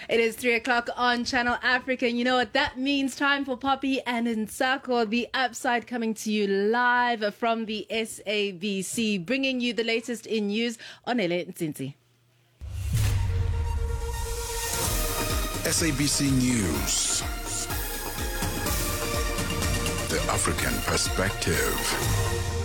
It is 3 o'clock on Channel Africa. And you know what that means? Time for Poppy and Nsako, the Upside, coming to you live from the SABC, bringing you the latest in news on Ele Nzinzi. SABC News. The African Perspective.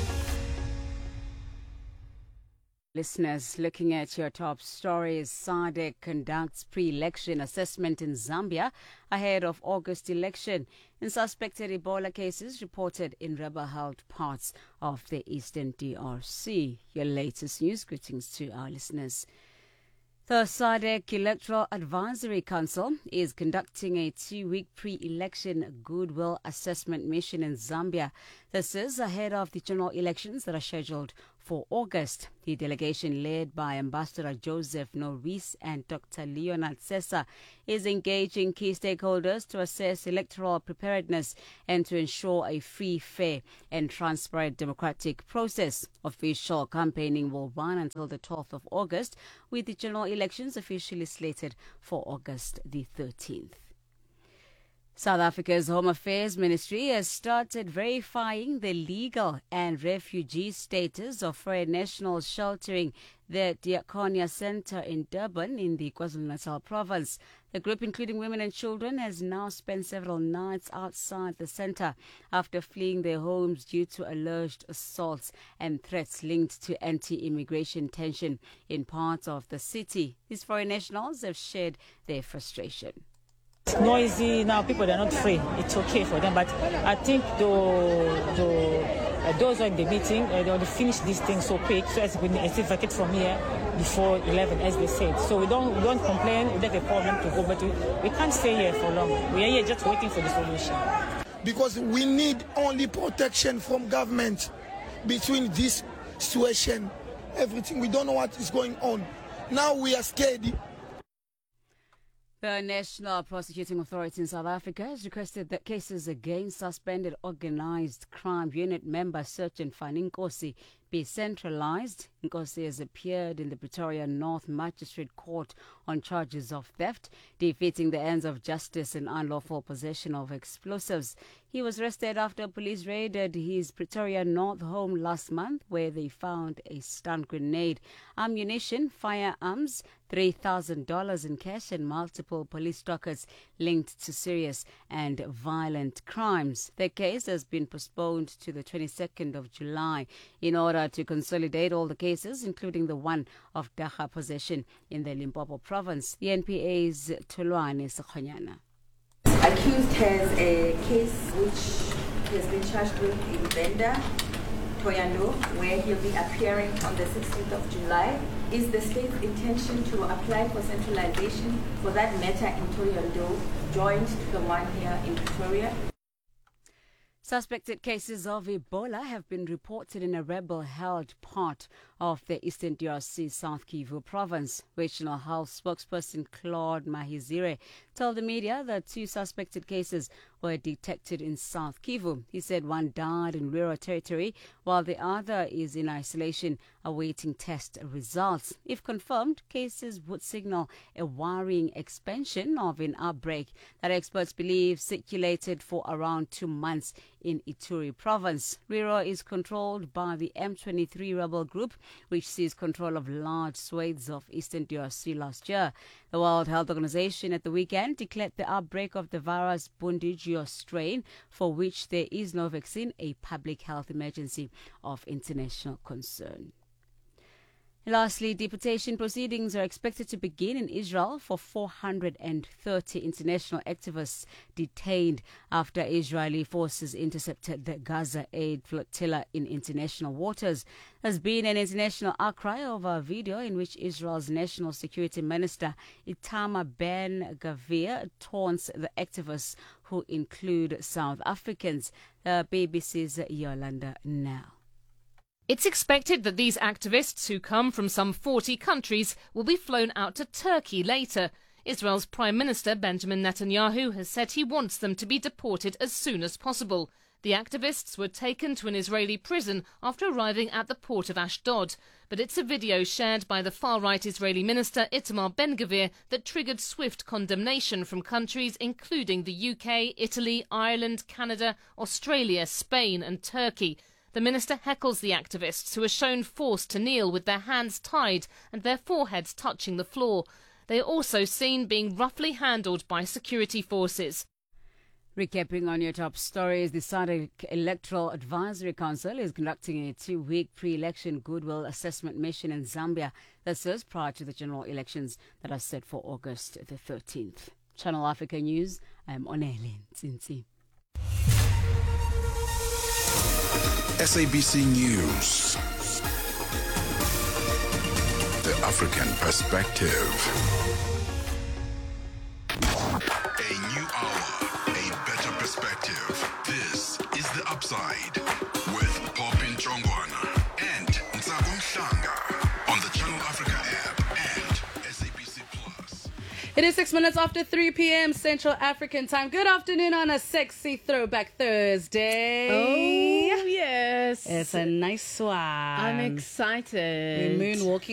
Listeners, looking at your top stories, SADC conducts pre-election assessment in Zambia ahead of August election. And suspected Ebola cases reported in rebel-held parts of the eastern DRC. Your latest news. Greetings to our listeners. The SADC Electoral Advisory Council is conducting a 2-week pre-election goodwill assessment mission in Zambia. This is ahead of the general elections that are scheduled for August. The delegation, led by Ambassador Joseph Norris and Dr. Leonard Sessa, is engaging key stakeholders to assess electoral preparedness and to ensure a free, fair and transparent democratic process. Official campaigning will run until the 12th of August, with the general elections officially slated for August the 13th. South Africa's Home Affairs Ministry has started verifying the legal and refugee status of foreign nationals sheltering the Diakonia Centre in Durban in the KwaZulu-Natal province. The group, including women and children, has now spent several nights outside the centre after fleeing their homes due to alleged assaults and threats linked to anti-immigration tension in parts of the city. These foreign nationals have shared their frustration. It's noisy now, people are not free. It's okay for them, but I think those who are in the meeting, they want to finish this thing so quick, so as we still vacate from here before 11, as they said. So we don't complain, we don't have a problem to go, but we can't stay here for long. We are here just waiting for the solution. Because we need only protection from government between this situation, everything. We don't know what is going on. Now we are scared. The National Prosecuting Authority in South Africa has requested that cases against suspended organised crime unit member Sergeant Fanny Nkosi be centralised. Nkosi has appeared in the Pretoria North Magistrate Court on charges of theft, defeating the ends of justice and unlawful possession of explosives. He was arrested after police raided his Pretoria North home last month, where they found a stun grenade, ammunition, firearms, $3,000 in cash and multiple police stalkers linked to serious and violent crimes. The case has been postponed to the 22nd of July in order to consolidate all the cases, including the one of Dagga possession in the Limpopo province. The NPA's Tolwane Sekhonyana. Accused has a case which he has been charged with in Venda, Thohoyandou, where he'll be appearing on the 16th of July. Is the state's intention to apply for centralization for that matter in Thohoyandou joined to the one here in Pretoria? Suspected cases of Ebola have been reported in a rebel-held part of the eastern DRC South Kivu province. Regional Health spokesperson Claude Mahizire told the media that 2 suspected cases were detected in South Kivu. He said one died in Lwera territory, while the other is in isolation awaiting test results. If confirmed, cases would signal a worrying expansion of an outbreak that experts believe circulated for around 2 months in Ituri province. Lwera is controlled by the M23 rebel group, which seized control of large swathes of eastern DRC last year. The World Health Organization at the weekend declared the outbreak of the virus Bundibugyo strain, for which there is no vaccine, a public health emergency of international concern. Lastly, deportation proceedings are expected to begin in Israel for 430 international activists detained after Israeli forces intercepted the Gaza aid flotilla in international waters. There's been an international outcry over a video in which Israel's National Security Minister Itamar Ben-Gvir taunts the activists, who include South Africans. BBC's Yolanda Now. It's expected that these activists, who come from some 40 countries, will be flown out to Turkey later. Israel's Prime Minister Benjamin Netanyahu has said he wants them to be deported as soon as possible. The activists were taken to an Israeli prison after arriving at the port of Ashdod. But it's a video shared by the far-right Israeli minister Itamar Ben-Gvir that triggered swift condemnation from countries including the UK, Italy, Ireland, Canada, Australia, Spain and Turkey. The minister heckles the activists, who are shown forced to kneel with their hands tied and their foreheads touching the floor. They are also seen being roughly handled by security forces. Recapping on your top stories, the SADC Electoral Advisory Council is conducting a 2-week pre-election goodwill assessment mission in Zambia that serves prior to the general elections that are set for August the 13th. Channel Africa News, I'm Onele Nzinzi. SABC News. The African Perspective. A new hour, a better perspective. This is The Upside with Popin Chongwana and Ntsako Mhlanga on the Channel Africa app and SABC Plus. It is 6 minutes after 3 p.m. Central African time. Good afternoon on a sexy Throwback Thursday. Oh, yes. It's a nice one. I'm excited. We're moonwalking